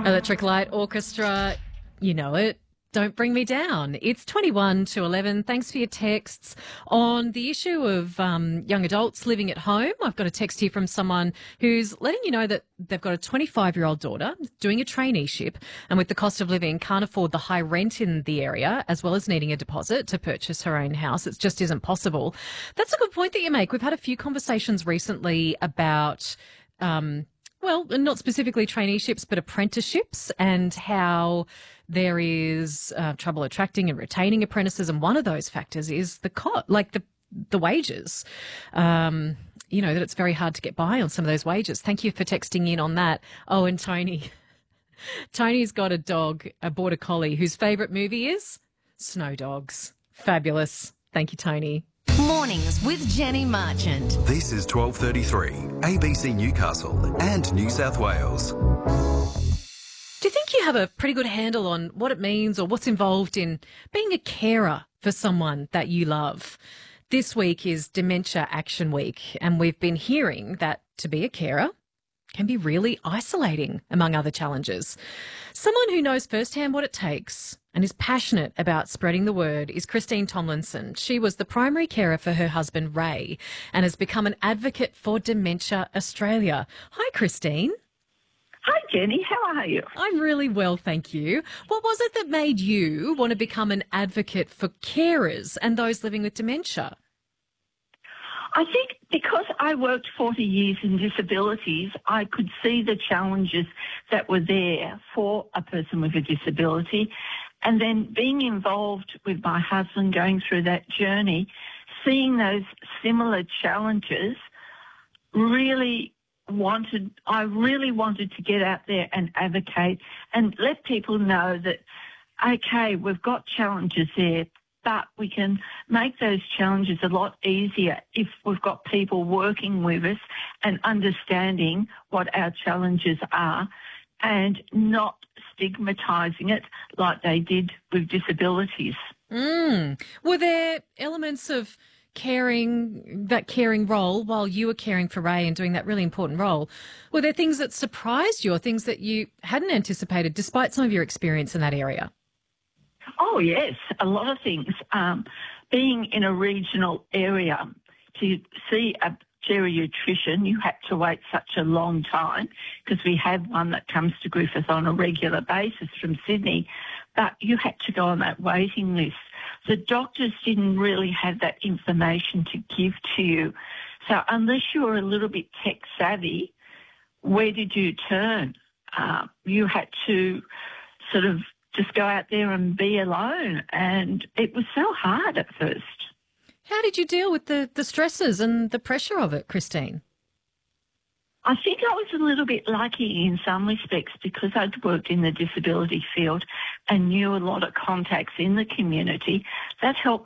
Electric Light Orchestra, you know it. Don't bring me down. It's 21 to 11. Thanks for your texts. On the issue of young adults living at home, I've got a text here from someone who's letting you know that they've got a 25-year-old daughter doing a traineeship and with the cost of living can't afford the high rent in the area as well as needing a deposit to purchase her own house. It just isn't possible. That's a good point that you make. We've had a few conversations recently about well, not specifically traineeships, but apprenticeships and how there is trouble attracting and retaining apprentices. And one of those factors is the wages. You know, that it's very hard to get by on some of those wages. Thank you for texting in on that. Oh, and Tony. Tony's got a dog, a border collie, whose favourite movie is Snow Dogs. Fabulous. Thank you, Tony. Mornings with Jenny Marchant. This is 12:33, ABC Newcastle and New South Wales. Do you think you have a pretty good handle on what it means or what's involved in being a carer for someone that you love? This week is Dementia Action Week, and we've been hearing that to be a carer can be really isolating, among other challenges. Someone who knows firsthand what it takes and is passionate about spreading the word is Christine Tomlinson. She was the primary carer for her husband, Ray, and has become an advocate for Dementia Australia. Hi, Christine. Hi, Jenny. How are you? I'm really well, thank you. What was it that made you want to become an advocate for carers and those living with dementia? I think because I worked 40 years in disabilities, I could see the challenges that were there for a person with a disability. And then being involved with my husband going through that journey, seeing those similar challenges, I really wanted to get out there and advocate and let people know that, okay, we've got challenges there, but we can make those challenges a lot easier if we've got people working with us and understanding what our challenges are and not stigmatising it like they did with disabilities. Were there elements of that caring role while you were caring for Ray and doing that really important role? Were there things that surprised you or things that you hadn't anticipated despite some of your experience in that area? Oh, yes, a lot of things. Being in a regional area, to see a geriatrician, you had to wait such a long time because we have one that comes to Griffith on a regular basis from Sydney, but you had to go on that waiting list. The doctors didn't really have that information to give to you. So unless you were a little bit tech savvy, where did you turn? You had to sort of just go out there and be alone, and it was so hard at first. How did you deal with the stresses and the pressure of it, Christine? I think I was a little bit lucky in some respects because I'd worked in the disability field and knew a lot of contacts in the community. That helped